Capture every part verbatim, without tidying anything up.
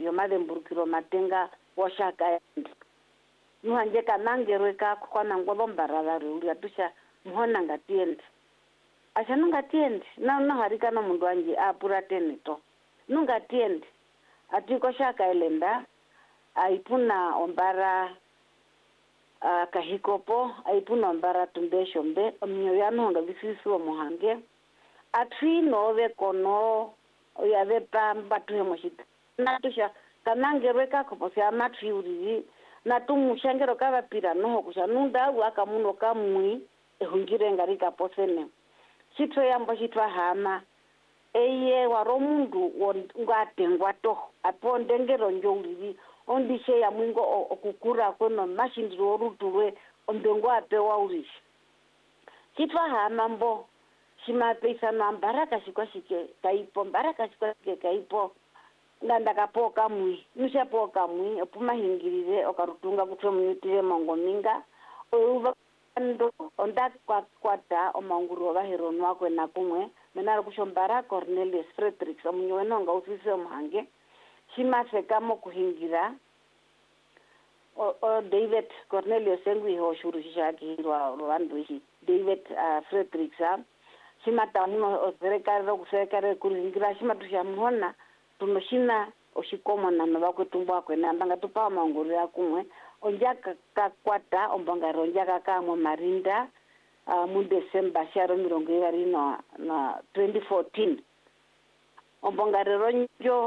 yo mademburukiro matenga washaka nuhanje kanangerwe ka kwana ngolombara uri atusha muhona ngatiendi asha nungatiendi na na harika na mundu wanje apura tenito nungatiendi atiko shaka elenda aipuna ombara uh, kahikopo aipuna ombara tumbesho mbe omnyoyano nga bisiso muhange atino ve kono yave pamba tuhe moshita natusha kanangerwe ka koposya matri uri na tumushangero kava pira noho kusha nunda waka muno kamwi ehungire ngari kaposene chitro yambo chitwa hama eye waro mundu ngatengwa to aponde ngero njongiri ondishe ya mwingo okukura kweno mashindiro rutuwe ombengo apewa urishi chitwa hama mbo shima pesa na baraka shikwa shike kaipo baraka shikwa shike kaipo nganda kapoka mwi nisha poka mwi opuma hingirire okarutunga kutwe mnyutire mongominga uva ndo onda kwa kwata omanguru abaherono akwe na kumwe menara kushombara Cornelius Fredericks omunyweno nga ufise omhange shimase kamo kuhingira o, o David Cornelius engwi ho shuru shakirwa rwandu hi David uh, Fredericks shimata muno oserekare kuserekare kuhingira shimatusha muhona tunoshina oshikomo na nabakwe tumbwa kwe namba ngatupa manguru yakumwe onja kakwata ombanga ronja kakamwe marinda uh, mu December sharo mirongo yari no na twenty fourteen ombanga ronjo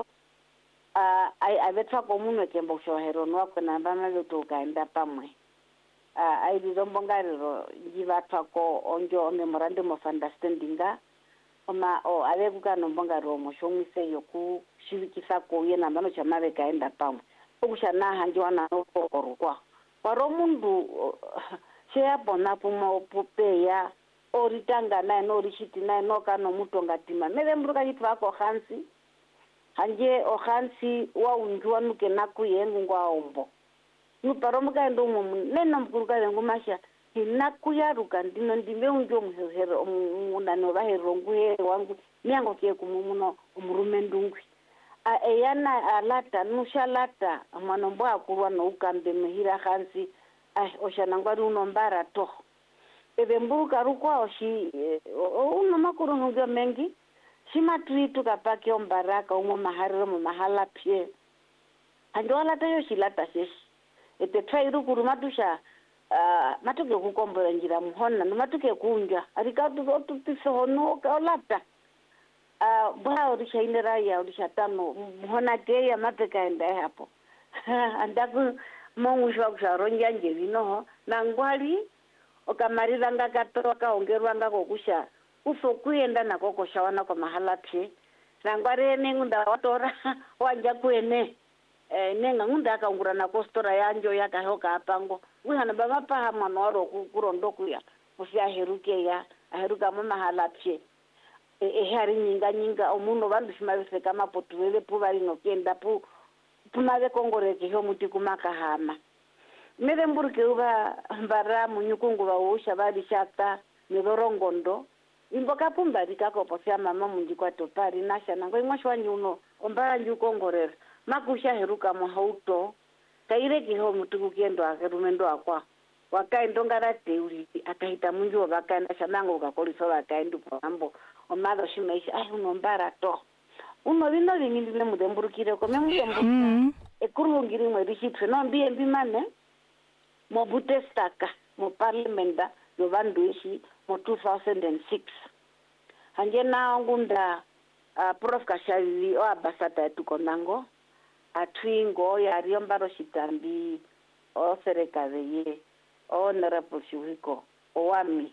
uh, ai avetwa komuno kembo shohero no kwe namba na lutoka enda pamwe uh, ai dizombanga ro jivatwa ko onjo memorandum of understanding oma o ave kukano mbonga romo shomise yoku shirikisa ko yena mano chamave kaenda pamwe okushana hanje wana okorukwa waro mundu sheya bona puma popeya oritanga na no rishiti na no kano mutonga tima mele mburuka yitwa ko hansi hanje o hansi wa unjwa nuke nakuyengu ngwa ombo nuparomuka ndo mu nena mburuka ngumasha hinakuyaruka ndino ndimbe unjo muhero munano bahero nguhe wangu miango ke kumumuno umurume ndungwi a eyana alata nushalata manombo akurwa no ukambe mehira hansi ah oshana ngwari unombara to ebe mburuka rukwa oshi uno makuru ngyo mengi shima tuitu kapake ombaraka umo mahariro mu mahala pie ando alata yo shilata sheshi ete trairu kurumatusha Uh, matuke kukombora njira muhona no matuke kunja arikatu otupise hono olata uh, bwa orishainera ya orishatano muhona te ya mapeka enda hapo andaku mongushwa kusharonja nje vino na ngwali okamarira ngakato kaongerwa ngakokusha uso kuenda na kokoshawana kwa mahala pye na ngwari nengunda watora wanja kuene eh nenga ngunda akaungura na kostora yanjo yakahoka apango wihana baba paha manoro kurondo kuya usya heruke ya heruka mama halapye e, e hari nyinga nyinga omuno bandu shimabise kama potuwele puvari no kenda pu pumave kongoreke ho muti kumaka hama mele mburuke uba mbara munyukungu ba usha badi shata nidorongondo imboka pumba dikako posya mama munji kwa topari nasha nango imwashwa nyuno ombara njukongorera makusha heruka mo hauto kaire kiho mutuku kiendo akerumendo akwa wakaendo ngarate uri akahita munju wakaenda shamango kakoliso wakaendu pambo omado shimeisha ai unombara to uno lino lingindile mudemburukire ko memuyembu mm. ekurungiri mwe rishitwe no mbiye mbimane mo butestaka mo parliamenta yo bandu ishi mo two thousand six hanje na ngunda uh, prof Kashavi o abasata tukonango atwingo ya riombaro shitambi o serekaveye o honorable Shuhiko o wami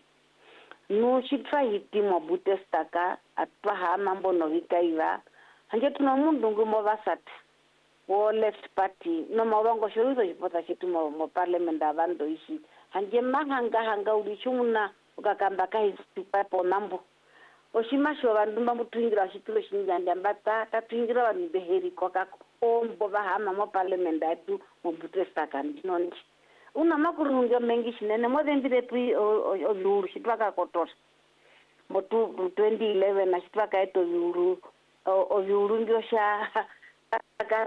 no shitwa hitimo butestaka atwa hama mbono vikaiva hanje tuna mundu ngumo basata o left party no mawongo shurizo jipota shitumo mo parliament abando ishi hanje mahanga hanga ulichumuna ukakamba kai sipapo nambo oshimasho bandu mbamutungira shitulo shinjande ambata tatwingira bani beheri kokako ombo bahama mo parliament atu mo butestaka ndinonji una makurunga mengi shinene modembire twi o luru shitwaka kotora mo twenty eleven na shitwaka eto luru o luru ngosha